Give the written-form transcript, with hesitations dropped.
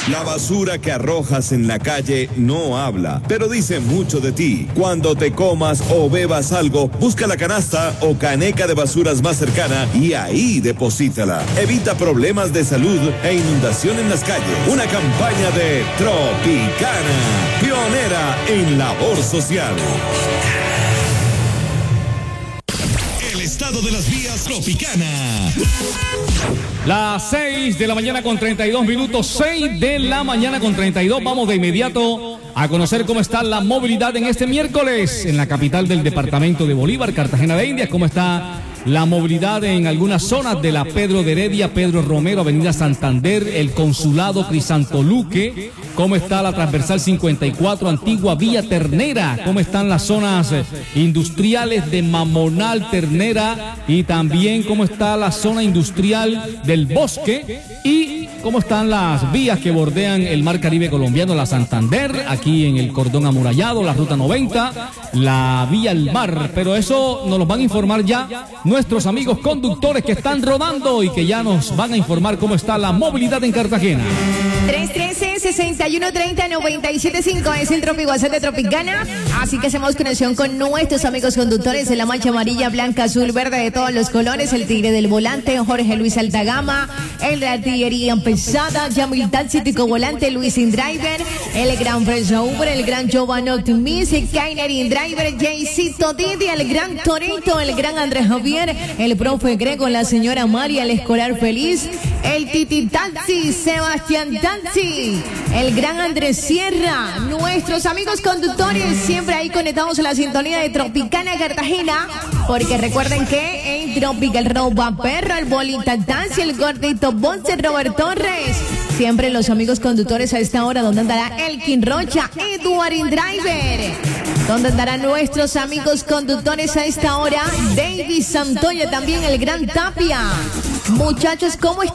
La basura que arrojas en la calle no habla, pero dice mucho de ti. Cuando te comas o bebas algo, busca la canasta o caneca de basuras más cercana y ahí deposítala. Evita problemas de salud e inundación en las calles. Una campaña de Tropicana, pionera en labor social. El estado de las vías Tropicana. Las 6 de la mañana con 32 minutos, 6 de la mañana con 32. Vamos de inmediato a conocer cómo está la movilidad en este miércoles en la capital del departamento de Bolívar, Cartagena de Indias. Cómo está la movilidad en algunas zonas de la Pedro de Heredia, Pedro Romero, Avenida Santander, el Consulado Crisantoluque. Cómo está la transversal 54, Antigua Vía Ternera. Cómo están las zonas industriales de Mamonal, Ternera, y también cómo está la zona industrial del Bosque, y cómo están las vías que bordean el Mar Caribe colombiano, la Santander, aquí en el cordón amurallado, la ruta 90, la vía al mar. Pero eso nos lo van a informar ya nuestros amigos conductores que están rodando y que ya nos van a informar cómo está la movilidad en Cartagena. 313-6130-975 es el Tropi WhatsApp de Tropicana. Así que hacemos conexión con nuestros amigos conductores de la mancha amarilla, blanca, azul, verde, de todos los colores. El tigre del volante, Jorge Luis Altagama. El de artillería pesada, Yamil Taxi, Tico Volante, Luis Indriver. El gran Freso Uber, el gran Giovanni Optimis, Kainer Indriver, Jaycito Didi, el gran Torito, el gran Andrés Javier, el profe Grego, la señora María, el escolar feliz, el Titi Taxi, Sebastián Taxi, el gran Andrés Sierra, nuestros amigos conductores siempre ahí conectados a la sintonía de Tropicana Cartagena, porque recuerden que en Tropical Roba Perro, el Bolita Taxi, el gordito Bonce, Robert Torres, siempre los amigos conductores a esta hora. Donde andará Elkin Rocha, Edward Indriver, donde andarán nuestros amigos conductores a esta hora, David Santoya, también el gran Tapia. Muchachos, ¿cómo están?